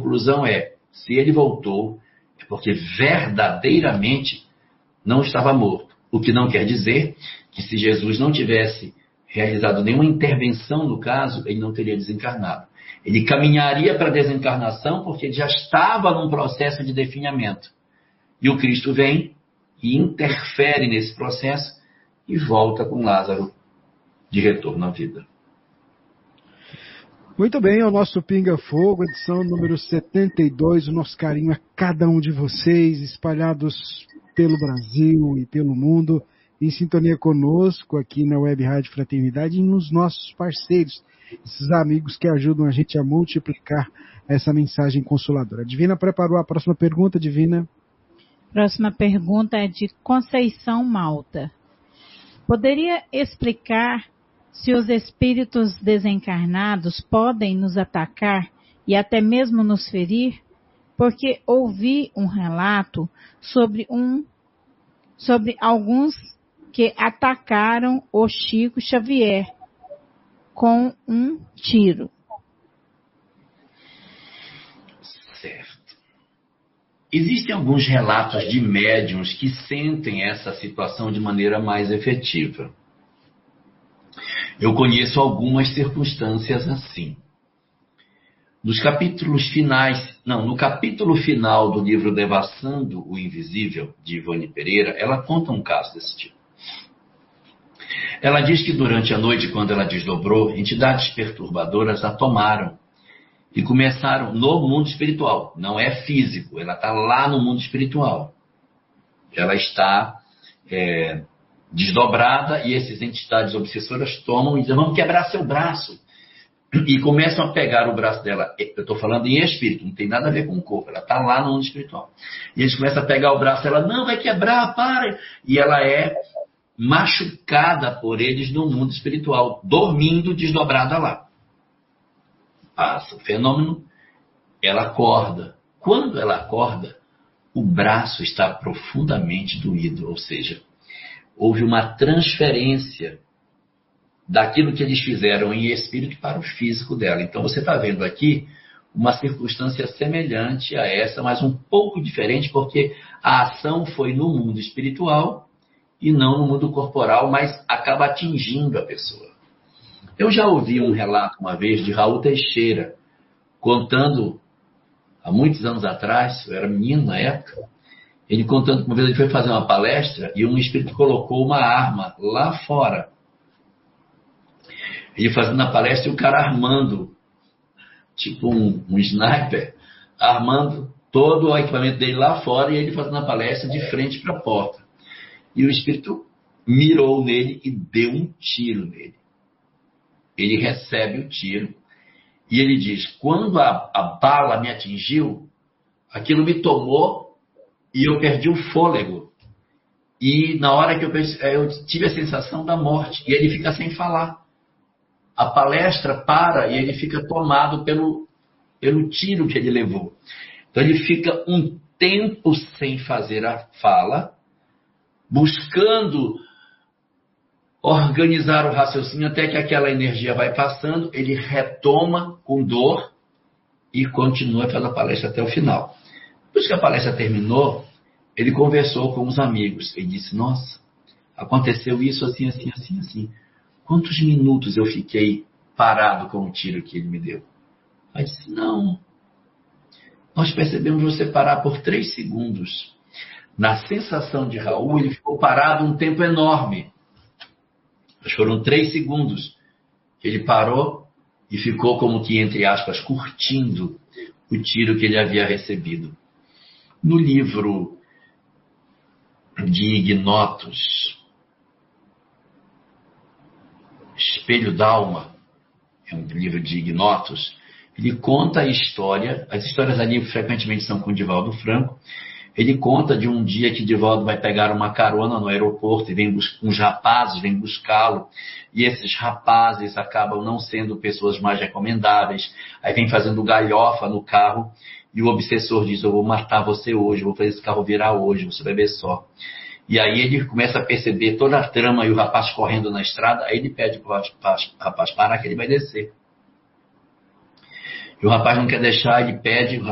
conclusão é, se ele voltou, é porque verdadeiramente não estava morto. O que não quer dizer que se Jesus não tivesse realizado nenhuma intervenção no caso, ele não teria desencarnado. Ele caminharia para a desencarnação porque ele já estava num processo de definhamento. E o Cristo vem e interfere nesse processo e volta com Lázaro de retorno à vida. Muito bem, é o nosso Pinga Fogo, edição número 72. O nosso carinho a cada um de vocês, espalhados pelo Brasil e pelo mundo, em sintonia conosco aqui na Web Rádio Fraternidade e nos nossos parceiros, esses amigos que ajudam a gente a multiplicar essa mensagem consoladora. A Divina preparou a próxima pergunta, Divina. Próxima pergunta é de Conceição Malta. Poderia explicar se os espíritos desencarnados podem nos atacar e até mesmo nos ferir? Porque ouvi um relato sobre alguns que atacaram o Chico Xavier com um tiro. Certo. Existem alguns relatos de médiuns que sentem essa situação de maneira mais efetiva. Eu conheço algumas circunstâncias assim. No capítulo final do livro Devassando o Invisível, de Ivone Pereira, ela conta um caso desse tipo. Ela diz que durante a noite, quando ela desdobrou, entidades perturbadoras a tomaram e começaram no mundo espiritual. Não é físico, ela está lá no mundo espiritual. Ela está desdobrada e essas entidades obsessoras tomam e dizem, vamos quebrar seu braço. E começam a pegar o braço dela. Eu estou falando em espírito, não tem nada a ver com o corpo. Ela está lá no mundo espiritual. E eles começam a pegar o braço dela, não, vai quebrar, para. E ela é machucada por eles no mundo espiritual, dormindo desdobrada lá. Passa o fenômeno, ela acorda. Quando ela acorda, o braço está profundamente doído, ou seja, houve uma transferência daquilo que eles fizeram em espírito para o físico dela. Então você está vendo aqui uma circunstância semelhante a essa, mas um pouco diferente, porque a ação foi no mundo espiritual e não no mundo corporal, mas acaba atingindo a pessoa. Eu já ouvi um relato uma vez de Raul Teixeira, contando, há muitos anos atrás, eu era menino na época, ele contando que uma vez ele foi fazer uma palestra e um espírito colocou uma arma lá fora. Ele fazendo a palestra e o cara armando, tipo um sniper, armando todo o equipamento dele lá fora e ele fazendo a palestra de frente para a porta. E o espírito mirou nele e deu um tiro nele. Ele recebe o tiro e ele diz, quando a bala me atingiu, aquilo me tomou e eu perdi o fôlego. E na hora que eu tive a sensação da morte. E ele fica sem falar. A palestra para e ele fica tomado pelo tiro que ele levou. Então ele fica um tempo sem fazer a fala, buscando organizar o raciocínio até que aquela energia vai passando, ele retoma com dor e continua fazendo a palestra até o final. Depois que a palestra terminou, ele conversou com os amigos. Ele disse, nossa, aconteceu isso assim, assim, assim, assim. Quantos minutos eu fiquei parado com o tiro que ele me deu? Aí disse, não. Nós percebemos você parar por 3 segundos. Na sensação de Raul, ele ficou parado um tempo enorme. Mas foram 3 segundos. Ele parou e ficou como que, entre aspas, curtindo o tiro que ele havia recebido. No livro de Ignotos, Espelho d'Alma, é um livro de Ignotos, ele conta a história, as histórias ali frequentemente são com Divaldo Franco, ele conta de um dia que Divaldo vai pegar uma carona no aeroporto e uns rapazes vêm buscá-lo, e esses rapazes acabam não sendo pessoas mais recomendáveis, aí vem fazendo galhofa no carro, e o obsessor diz, eu vou matar você hoje, eu vou fazer esse carro virar hoje, você vai ver só. E aí ele começa a perceber toda a trama e o rapaz correndo na estrada, aí ele pede para o rapaz parar que ele vai descer. E o rapaz não quer deixar, ele pede,